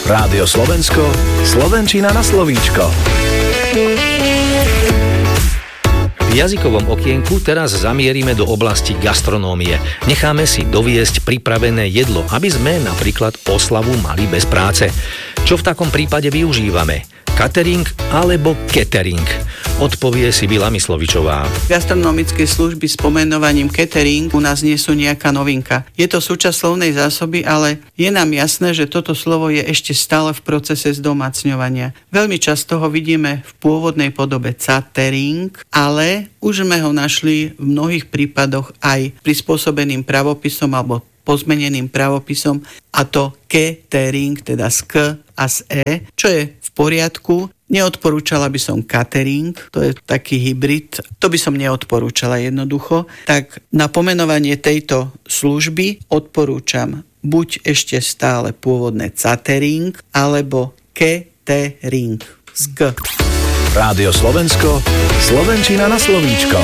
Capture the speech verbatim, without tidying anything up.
Rádio Slovensko, slovenčina na slovíčko. V jazykovom okienku teraz zamierime do oblasti gastronómie. Necháme si doviesť pripravené jedlo, aby sme napríklad oslavu mali bez práce. Čo v takom prípade využívame? Catering alebo catering? Odpovie Sibila Myslovičová. Gastronomické služby s pomenovaním catering u nás nie sú nejaká novinka. Je to súčasť slovnej zásoby, ale je nám jasné, že toto slovo je ešte stále v procese zdomácňovania. Veľmi často ho vidíme v pôvodnej podobe catering, ale už sme ho našli v mnohých prípadoch aj prispôsobeným pravopisom alebo pozmeneným pravopisom, a to catering, teda z k a z e, čo je v poriadku. Neodporúčala by som catering, to je taký hybrid, to by som neodporúčala jednoducho. Tak na pomenovanie tejto služby odporúčam buď ešte stále pôvodné catering, alebo catering z k. Rádio Slovensko, slovenčina na slovíčko.